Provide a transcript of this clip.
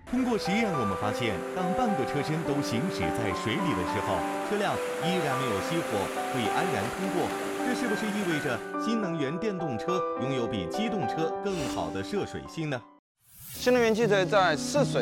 通过实验，我们发现，当半个车身都行驶在水里的时候，车辆依然没有熄火，可以安然通过。这是不是意味着新能源电动车拥有比机动车更好的涉水性呢？ 新能源汽车在涉水